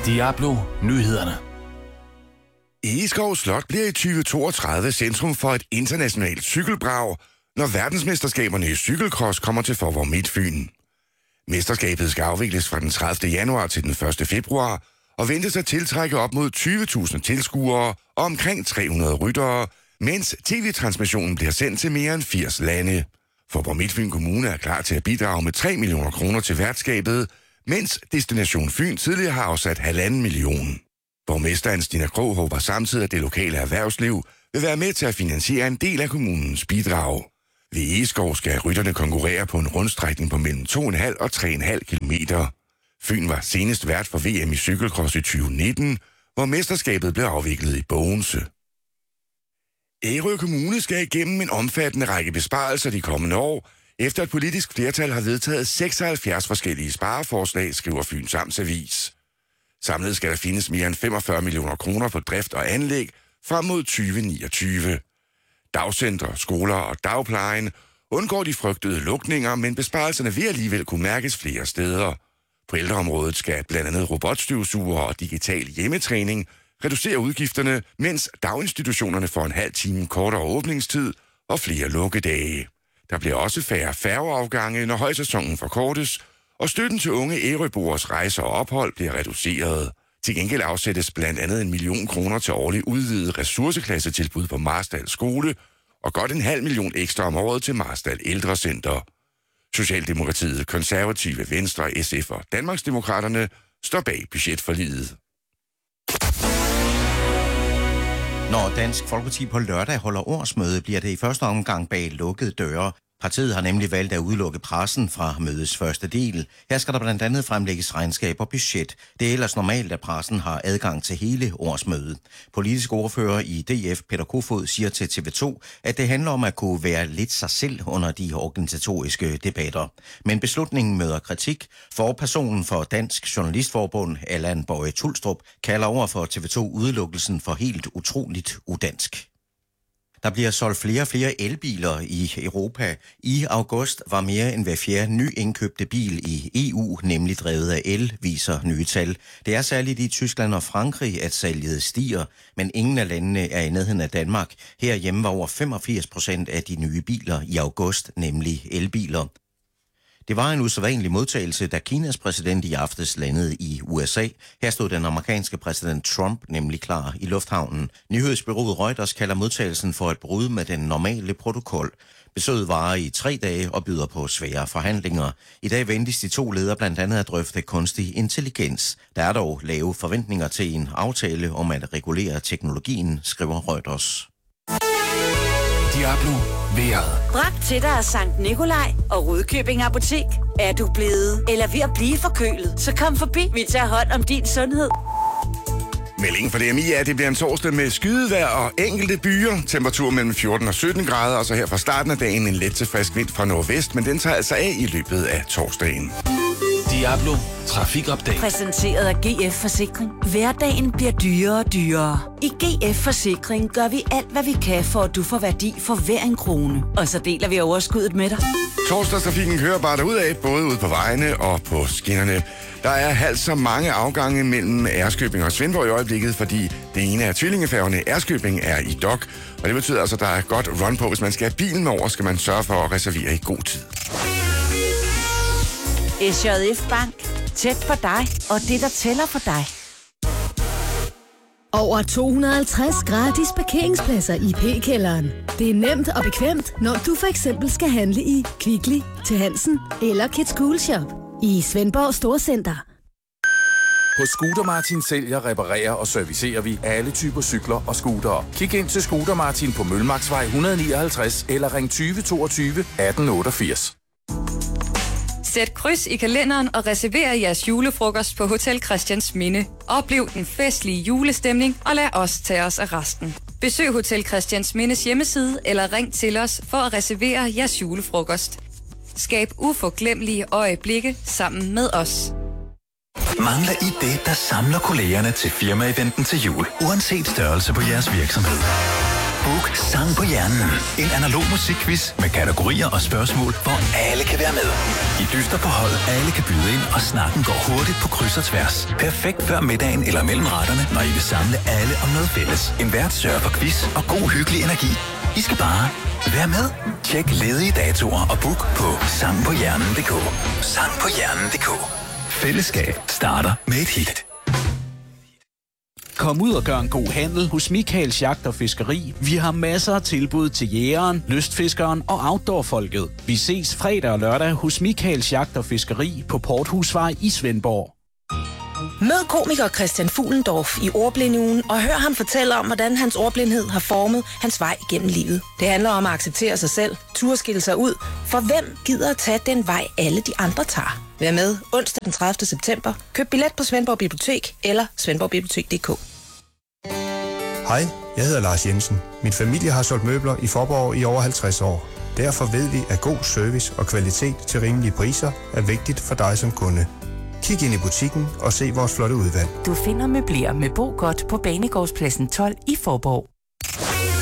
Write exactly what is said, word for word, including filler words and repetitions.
Diablo Nyhederne. Egeskov Slot bliver i tyve toogtredive centrum for et internationalt cykelbrag, når verdensmesterskaberne i cykelcross kommer til Faaborg Midtfyn. Mesterskabet skal afvikles fra den tredivte januar til den første februar, og ventes at tiltrække op mod tyve tusind tilskuere og omkring tre hundrede ryttere, mens tv-transmissionen bliver sendt til mere end firs lande. Faaborg Midtfyn Kommune er klar til at bidrage med tre millioner kroner til værtskabet, mens Destination Fyn tidligere har afsat halvanden million. Borgmesteren Stina Krog håber samtidig, at det lokale erhvervsliv vil være med til at finansiere en del af kommunens bidrag. Ved Egeskov skal rytterne konkurrere på en rundstrækning på mellem to komma fem og tre komma fem kilometer. Fyn var senest vært for V M i cykelcross i tyve nitten, hvor mesterskabet blev afviklet i Bogense. Ærø Kommune skal igennem en omfattende række besparelser de kommende år, efter et politisk flertal har vedtaget seksoghalvfjerds forskellige spareforslag, skriver Fyns Amtsavis. Samlet skal der findes mere end femogfyrre millioner kroner på drift og anlæg frem mod tyve niogtyve. Dagcentre, skoler og dagplejen undgår de frygtede lukninger, men besparelserne vil alligevel kunne mærkes flere steder. På ældreområdet skal blandt andet robotstøvsuger og digital hjemmetræning reducere udgifterne, mens daginstitutionerne får en halv time kortere åbningstid og flere lukkedage. Der bliver også færre færgeafgange, når højsæsonen forkortes, og støtten til unge ærøboers rejser og ophold bliver reduceret. Til gengæld afsættes blandt andet en million kroner til årligt udvidet ressourceklassetilbud på Marstal Skole, og godt en halv million ekstra om året til Marstal Ældrecenter. Socialdemokratiet, Konservative, Venstre, S F og Danmarksdemokraterne står bag budgetforliget. Når Dansk Folkeparti på lørdag holder årsmøde, bliver det i første omgang bag lukkede døre. Partiet har nemlig valgt at udelukke pressen fra mødets første del. Her skal der blandt andet fremlægges regnskab og budget. Det er ellers normalt, at pressen har adgang til hele årsmødet. Politisk ordfører i D F, Peter Kofod, siger til T V to, at det handler om at kunne være lidt sig selv under de organisatoriske debatter. Men beslutningen møder kritik. Forpersonen for Dansk Journalistforbund, Allan Boje Tulstrup, kalder over for T V to udelukkelsen for helt utroligt udansk. Der bliver solgt flere og flere elbiler i Europa. I august var mere end hver fjerde nyindkøbte bil i E U nemlig drevet af el, viser nye tal. Det er særligt i Tyskland og Frankrig, at salget stiger, men ingen af landene er i nærheden af Danmark. Herhjemme var over femogfirs procent af de nye biler i august nemlig elbiler. Det var en usædvanlig modtagelse, da Kinas præsident i aftes landede i U S A. Her stod den amerikanske præsident Trump nemlig klar i lufthavnen. Nyhedsbureauet Reuters kalder modtagelsen for et brud med den normale protokol. Besøget varer i tre dage og byder på svære forhandlinger. I dag ventes de to ledere blandt andet at drøfte kunstig intelligens. Der er dog lave forventninger til en aftale om at regulere teknologien, skriver Reuters. Diablo vejret. Bragt til dig af Sankt Nikolaj og Rudkøbing Apotek. Er du blevet eller ved at blive forkølet, så kom forbi. Vi tager hånd om din sundhed. Meldingen for D M I er, at det bliver en torsdag med skydevejr og enkelte byer. Temperatur mellem fjorten og sytten grader, og så her fra starten af dagen en let til frisk vind fra nordvest, men den tager altså af i løbet af torsdagen. Diablo Trafikupdate. Præsenteret af G F Forsikring. Hverdagen bliver dyrere og dyrere. I G F Forsikring gør vi alt, hvad vi kan, for at du får værdi for hver en krone. Og så deler vi overskuddet med dig. Torsdagstrafikken kører bare derudad, både ude på vejene og på skinnerne. Der er halvt så mange afgange mellem Ærskøbing og Svendborg i øjeblikket, fordi det ene af tvillingefærgerne, Ærskøbing, er i dok. Og det betyder altså, at der er godt run på. Hvis man skal have bilen med over, skal man sørge for at reservere i god tid. S J F Bank. Tæt på dig, og det, der tæller for dig. Over to hundrede og halvtreds gratis parkeringspladser i P-kælderen. Det er nemt og bekvemt, når du for eksempel skal handle i Kvickly, til Hansen eller Kids Cool Shop i Svendborg Storcenter. På Scooter Martin sælger, reparerer og servicerer vi alle typer cykler og scootere. Kig ind til Scooter Martin på Mølmarksvej et hundrede nioghalvtreds eller ring tyve toogtyve atten otteogfirs. Sæt kryds i kalenderen og reserver jeres julefrokost på Hotel Christiansminde. Oplev den festlige julestemning og lad os tage os af resten. Besøg Hotel Christiansmindes hjemmeside eller ring til os for at reservere jeres julefrokost. Skab uforglemmelige øjeblikke sammen med os. Mangler I det, der samler kollegerne til firma-eventen til jul, uanset størrelse på jeres virksomhed? Book Sang på Hjernen. En analog musikquiz med kategorier og spørgsmål, hvor alle kan være med. I dyster på hold, alle kan byde ind, og snakken går hurtigt på kryds og tværs. Perfekt før middagen eller mellem retterne, når I vil samle alle om noget fælles. En vært sørger for quiz og god hyggelig energi. I skal bare være med. Tjek ledige datoer og book på sang på hjernen punktum d k. sang på hjernen punktum d k. Fællesskab starter med et hit. Kom ud og gør en god handel hos Michaels Jagt og Fiskeri. Vi har masser af tilbud til jægeren, lystfiskeren og outdoorfolket. Vi ses fredag og lørdag hos Michaels Jagt og Fiskeri på Porthusvej i Svendborg. Mød komiker Christian Fuglendorf i Ordblindeugen og hør ham fortælle om, hvordan hans ordblindhed har formet hans vej gennem livet. Det handler om at acceptere sig selv, turde skille sig ud, for hvem gider at tage den vej, alle de andre tager? Vær med onsdag den tredivte september. Køb billet på Svendborg Bibliotek eller svendborgbibliotek punktum d k. Hej, jeg hedder Lars Jensen. Min familie har solgt møbler i Faaborg i over halvtreds år. Derfor ved vi, at god service og kvalitet til rimelige priser er vigtigt for dig som kunde. Kig ind i butikken og se vores flotte udvalg. Du finder møbler med Bo Godt på Banegårdspladsen tolv i Faaborg.